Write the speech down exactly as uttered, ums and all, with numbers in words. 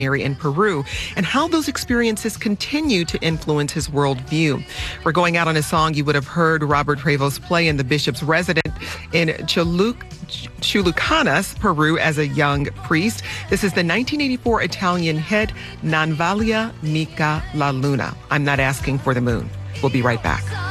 in Peru, and how those experiences continue to influence his worldview. We're going out on a song you would have heard Robert Prevost play in the Bishop's Residence in Chuluc, Chulucanas, Peru, as a young priest. This is the nineteen eighty-four Italian hit, Non Valia Mica la Luna. I'm Not Asking for the Moon. We'll be right back.